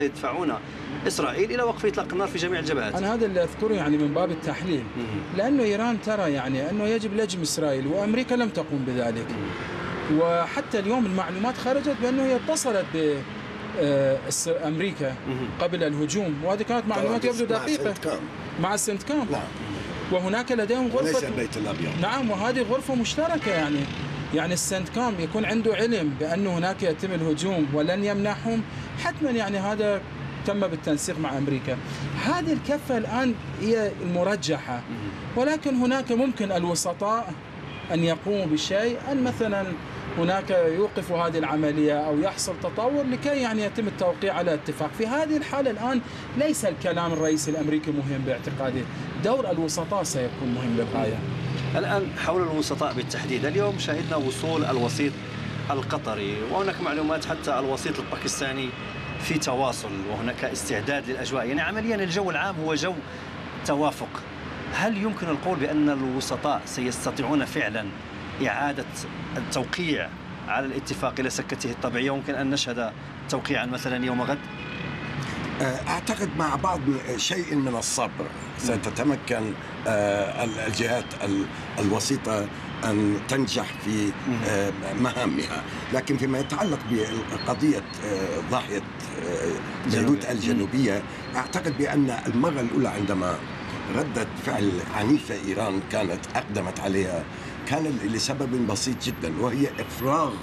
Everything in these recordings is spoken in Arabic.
يدفعون إسرائيل إلى وقف إطلاق النار في جميع الجبهات. أنا هذا اللي أذكره يعني من باب التحليل، لأنه إيران ترى يعني أنه يجب لجم إسرائيل، وأمريكا لم تقوم بذلك. وحتى اليوم المعلومات خرجت بأنه هي اتصلت بأمريكا قبل الهجوم، وهذه كانت معلومات يبدو دقيقة مع السنتكام. نعم. وهناك لديهم غرفة، وليس البيت الأبيض. نعم، وهذه غرفة مشتركة. يعني السنتكام يكون عنده علم بأن هناك يتم الهجوم ولن يمنحهم، حتما يعني هذا تم بالتنسيق مع أمريكا. هذه الكفة الآن هي المرجحة، ولكن هناك ممكن الوسطاء أن يقوموا بشيء، أن مثلا هناك يوقفوا هذه العملية أو يحصل تطور لكي يعني يتم التوقيع على اتفاق. في هذه الحالة الآن ليس الكلام الرئيسي الأمريكي مهم باعتقادي، دور الوسطاء سيكون مهم للغاية. الآن حول الوسطاء بالتحديد، اليوم شهدنا وصول الوسيط القطري، وهناك معلومات حتى الوسيط الباكستاني في تواصل، وهناك استعداد للأجواء. يعني عمليا الجو العام هو جو توافق. هل يمكن القول بأن الوسطاء سيستطيعون فعلا إعادة التوقيع على الاتفاق إلى سكته الطبيعية، وممكن أن نشهد توقيعا مثلا يوم غد؟ أعتقد مع بعض شيء من الصبر ستتمكن الجهات الوسيطة أن تنجح في مهامها. لكن فيما يتعلق بقضية ضاحية بيروت الجنوبية، أعتقد بأن المرة الأولى عندما ردة فعل عنيفة إيران كانت أقدمت عليها كان لسبب بسيط جدا، وهي إفراغ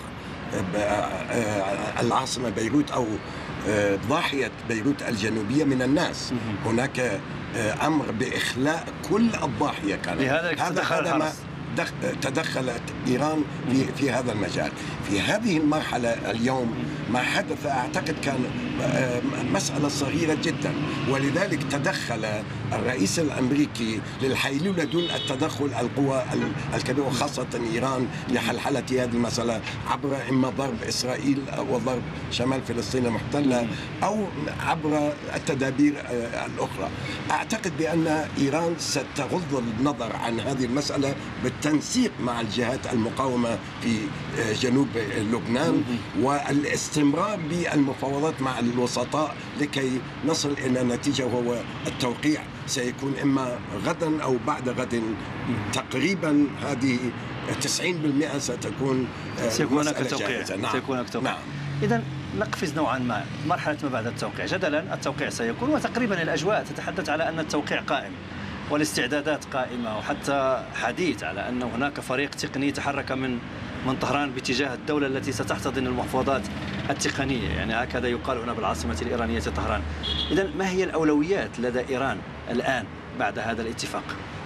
العاصمة بيروت أو ضاحية بيروت الجنوبية من الناس. هناك أمر بإخلاء كل الضاحية كانت. هذا ما تدخلت إيران في هذا المجال. في هذه المرحلة اليوم ما حدث أعتقد كان مسألة صغيرة جدا، ولذلك تدخل الرئيس الأمريكي للحيلولة دون التدخل القوى الكبيرة، خاصة إيران، لحلحلة هذه المسألة عبر إما ضرب إسرائيل وضرب شمال فلسطين المحتلة أو عبر التدابير الأخرى. أعتقد بأن إيران ستغض النظر عن هذه المسألة بالتنسيق مع الجهات المقاومة في جنوب لبنان، والاستمرار بالمفاوضات مع الوسطاء لكي نصل إلى نتيجة، وهو التوقيع سيكون إما غدا أو بعد غد. تقريبا هذه 90% سيكون هناك توقيع. نعم. سيكون هناك توقيع. نعم. إذن نقفز نوعا ما مرحلة ما بعد التوقيع. جدلا التوقيع سيكون، وتقريبا الأجواء تتحدث على أن التوقيع قائم والاستعدادات قائمة، وحتى حديث على أن هناك فريق تقني تحرك من طهران باتجاه الدولة التي ستحتضن المحفوظات التقنية. يعني هكذا يقال هنا بالعاصمة الإيرانية طهران. إذن ما هي الأولويات لدى إيران الآن بعد هذا الاتفاق؟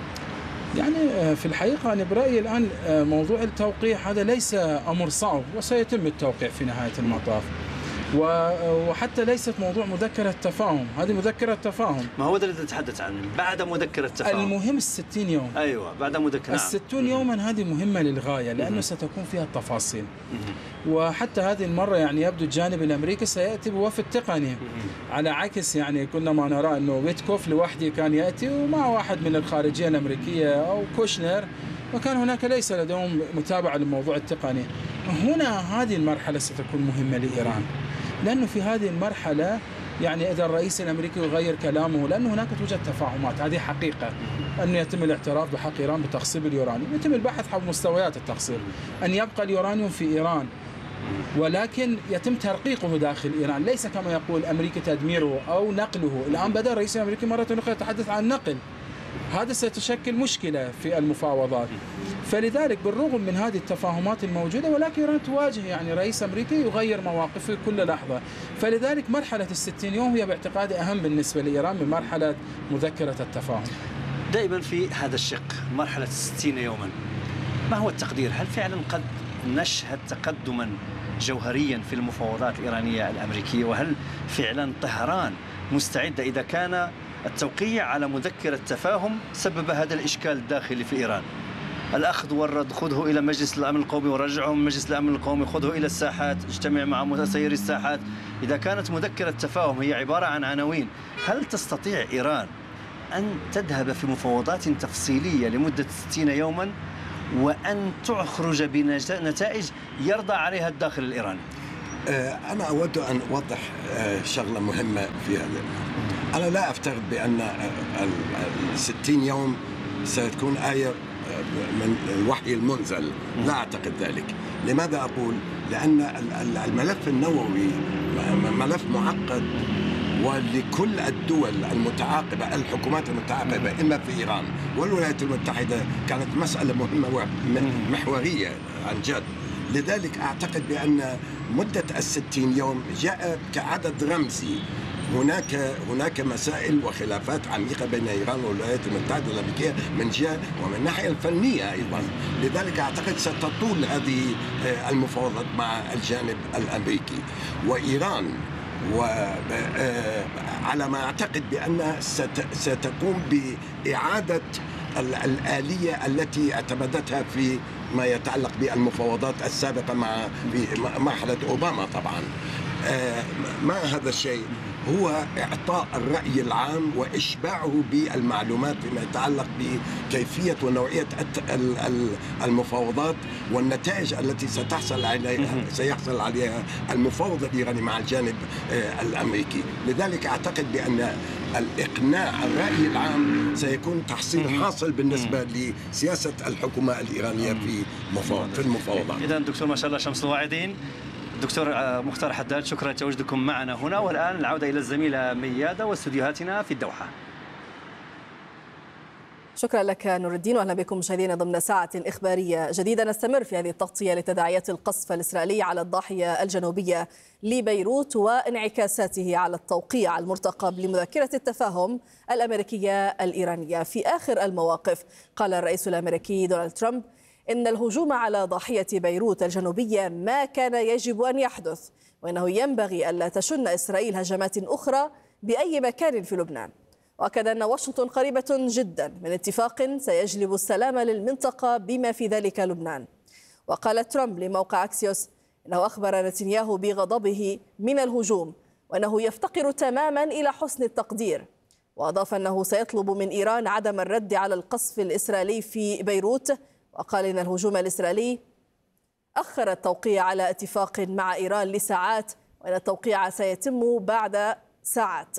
يعني في الحقيقة أنا برأيي الآن موضوع التوقيع هذا ليس أمر صعب، وسيتم التوقيع في نهاية المطاف. وحتى ليست موضوع مذكرة تفاهم، هذه مذكرة تفاهم. ما هو ده اللي تتحدث عنه بعد مذكرة تفاهم. المهم 60 يوم. أيوة، بعد مذكرة. 60 يوما هذه مهمة للغاية، لأنه ستكون فيها التفاصيل. وحتى هذه المرة يعني يبدو الجانب الأمريكي سيأتي بوفد تقني، على عكس يعني كنا ما نرى أنه ويتكوف لوحده كان يأتي ومع واحد من الخارجية الأمريكية أو كوشنر، وكان هناك ليس لديهم متابعة للموضوع التقني. هنا هذه المرحلة ستكون مهمة لإيران، لأنه في هذه المرحلة يعني إذا الرئيس الأمريكي يغير كلامه، لأنه هناك توجد تفاهمات، هذه حقيقة، أنه يتم الاعتراف بحق إيران بتخصيب اليورانيوم، يتم البحث حول مستويات التخصيب، أن يبقى اليورانيوم في إيران، ولكن يتم ترقيقه داخل إيران، ليس كما يقول أمريكا تدميره أو نقله. الآن بدأ الرئيس الأمريكي مرة أخرى يتحدث عن النقل، هذا سيتشكل مشكلة في المفاوضات. فلذلك بالرغم من هذه التفاهمات الموجودة، ولكن إيران تواجه يعني رئيس أمريكي يغير مواقفه كل لحظة. فلذلك مرحلة 60 يوم هي باعتقادي أهم بالنسبة لإيران من مرحلة مذكرة التفاهم. دائما في هذا الشق مرحلة 60 يوما، ما هو التقدير؟ هل فعلا قد نشهد تقدما جوهريا في المفاوضات الإيرانية الأمريكية؟ وهل فعلا طهران مستعدة إذا كان التوقيع على مذكرة تفاهم سبب هذا الإشكال الداخلي في إيران؟ الأخذ والرد، خذه إلى مجلس الأمن القومي ورجعه من مجلس الأمن القومي، خذه إلى الساحات، اجتمع مع متسيري الساحات. إذا كانت مذكرة تفاهم هي عبارة عن عناوين، هل تستطيع إيران أن تذهب في مفاوضات تفصيلية لمدة 60 يوما وأن تخرج بنتائج يرضى عليها الداخل الإيراني؟ أنا أود أن أوضح شغلة مهمة في هذا. أنا لا أفترض بأن 60 يوم ستكون آية من الوحي المنزل، لا أعتقد ذلك. لماذا أقول؟ لأن الملف النووي ملف معقد، ولكل الدول المتعاقبة، الحكومات المتعاقبة إما في إيران والولايات المتحدة، كانت مسألة مهمة ومحورية عن جد. لذلك أعتقد بأن مدة 60 يوم جاء كعدد رمزي. هناك مسائل وخلافات عميقة بين إيران والولايات المتحدة الأمريكية من جهة، ومن الناحية الفنية أيضا. لذلك أعتقد ستطول هذه المفاوضات مع الجانب الأمريكي وإيران. وعلى ما أعتقد بأنها ستقوم بإعادة الآلية التي اعتمدتها في ما يتعلق بالمفاوضات السابقة مع مرحلة أوباما. طبعا ما هذا الشيء هو إعطاء الرأي العام وإشباعه بالمعلومات فيما يتعلق بكيفية ونوعية المفاوضات والنتائج التي سيحصل عليها المفاوض الإيراني مع الجانب الأمريكي. لذلك أعتقد بأن الإقناع الرأي العام سيكون تحصيل حاصل بالنسبة لسياسة الحكومة الإيرانية في المفاوضات. إذن دكتور ما شاء الله شمس الواعدين، دكتور مختار حداد، شكرا لتواجدكم معنا هنا. والآن العودة إلى الزميلة ميادة واستديوهاتنا في الدوحة. شكرا لك نور الدين، واهلا بكم مشاهدينا ضمن ساعة إخبارية جديدة. نستمر في هذه التغطية لتداعيات القصف الإسرائيلي على الضاحية الجنوبية لبيروت وانعكاساته على التوقيع المرتقب لمذكرة التفاهم الأمريكية الإيرانية. في آخر المواقف قال الرئيس الأمريكي دونالد ترامب إن الهجوم على ضاحية بيروت الجنوبية ما كان يجب أن يحدث، وإنه ينبغي ألا تشن إسرائيل هجمات أخرى بأي مكان في لبنان. وأكد أن واشنطن قريبة جدا من اتفاق سيجلب السلام للمنطقة بما في ذلك لبنان. وقال ترامب لموقع أكسيوس إنه أخبر نتنياهو بغضبه من الهجوم وأنه يفتقر تماما إلى حسن التقدير. وأضاف أنه سيطلب من إيران عدم الرد على القصف الإسرائيلي في بيروت. وقال إن الهجوم الإسرائيلي أخر التوقيع على اتفاق مع إيران لساعات، وأن التوقيع سيتم بعد ساعات.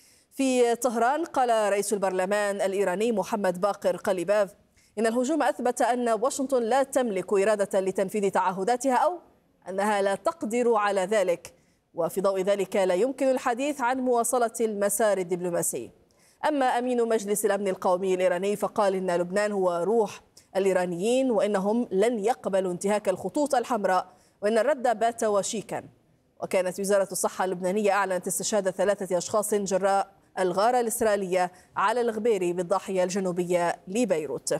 في طهران قال رئيس البرلمان الإيراني محمد باقر قليباف إن الهجوم أثبت أن واشنطن لا تملك إرادة لتنفيذ تعهداتها أو أنها لا تقدر على ذلك، وفي ضوء ذلك لا يمكن الحديث عن مواصلة المسار الدبلوماسي. أما أمين مجلس الأمن القومي الإيراني فقال إن لبنان هو روح الإيرانيين وإنهم لن يقبلوا انتهاك الخطوط الحمراء، وإن الرد بات وشيكا. وكانت وزارة الصحة اللبنانية أعلنت استشهاد 3 أشخاص جراء الغارة الإسرائيلية على الغبيري بالضاحية الجنوبية لبيروت.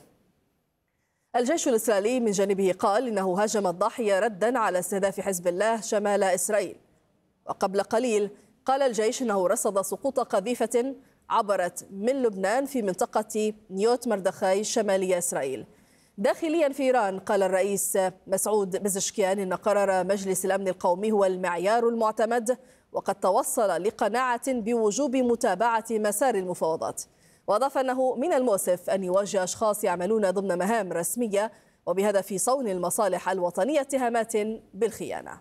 الجيش الإسرائيلي من جانبه قال إنه هاجم الضاحية ردا على استهداف حزب الله شمال إسرائيل. وقبل قليل قال الجيش إنه رصد سقوط قذيفة عبرت من لبنان في منطقة نيوت مردخاي شمالي إسرائيل. داخليا في إيران قال الرئيس مسعود بزشكيان إن قرار مجلس الأمن القومي هو المعيار المعتمد، وقد توصل لقناعة بوجوب متابعة مسار المفاوضات. وأضاف أنه من المؤسف أن يواجه أشخاص يعملون ضمن مهام رسمية وبهدف صون المصالح الوطنية اتهامات بالخيانة.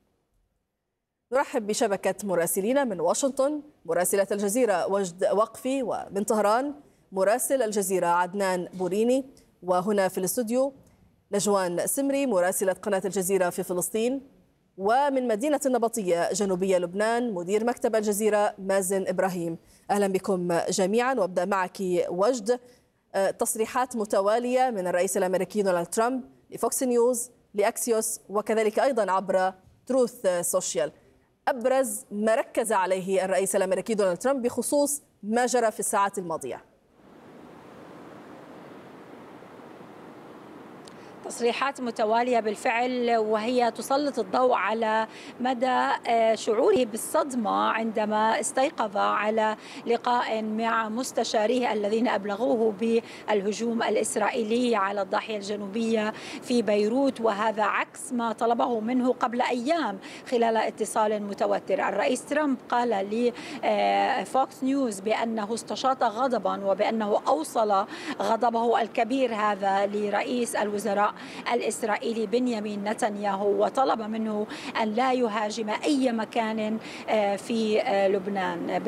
نرحب بشبكة مراسلين من واشنطن، مراسلة الجزيرة وجد وقفي، ومن طهران مراسل الجزيرة عدنان بوريني، وهنا في الاستوديو نجوان سمري مراسلة قناة الجزيرة في فلسطين، ومن مدينة النبطية جنوبية لبنان مدير مكتب الجزيرة مازن إبراهيم. أهلا بكم جميعا، وابدأ معك وجد. تصريحات متوالية من الرئيس الأمريكي دونالد ترامب لفوكس نيوز لأكسيوس وكذلك أيضا عبر تروث سوشيال. أبرز ما ركز عليه الرئيس الأمريكي دونالد ترامب بخصوص ما جرى في الساعات الماضية. تصريحات متوالية بالفعل، وهي تسلط الضوء على مدى شعوره بالصدمة عندما استيقظ على لقاء مع مستشاريه الذين أبلغوه بالهجوم الإسرائيلي على الضاحية الجنوبية في بيروت، وهذا عكس ما طلبه منه قبل أيام خلال اتصال متوتر. الرئيس ترامب قال لفوكس نيوز بأنه استشاط غضبا وبأنه أوصل غضبه الكبير هذا لرئيس الوزراء الإسرائيلي بنيامين نتنياهو، وطلب منه أن لا يهاجم أي مكان في لبنان.